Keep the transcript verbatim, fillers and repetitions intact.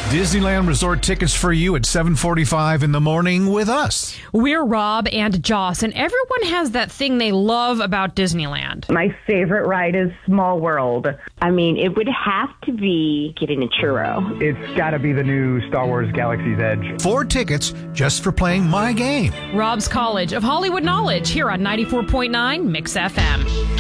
Disneyland Resort tickets for you at seven forty-five in the morning with us. We're Rob and Joss, and everyone has that thing they love about Disneyland. My favorite ride is Small World. I mean, it would have to be getting a churro. It's got to be the new Star Wars Galaxy's Edge. Four tickets just for playing my game. Rob's College of Hollywood Knowledge here on ninety-four point nine Mix F M.